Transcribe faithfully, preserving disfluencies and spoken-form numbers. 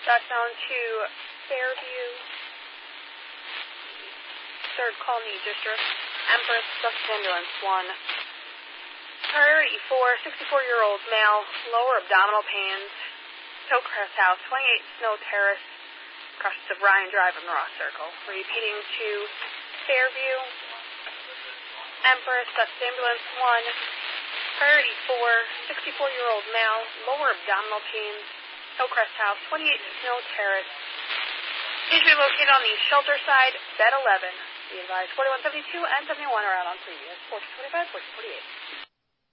Southbound to Fairview. Third call need district. Empress, Success Ambulance one. Priority for sixty-four-year-old male, lower abdominal pains. Hillcrest House, twenty-eight Snow Terrace, crosses of Ryan Drive and Ross Circle. Repeating to Fairview. Empress, Success Ambulance one. Priority for sixty-four-year-old male, lower abdominal pains. Hillcrest House, twenty-eight Snow Terrace. Usually located on the shelter side, bed eleven. Be advised, forty-one seventy-two and seventy-one are out on previous. fourteen twenty-five, fourteen forty-eight.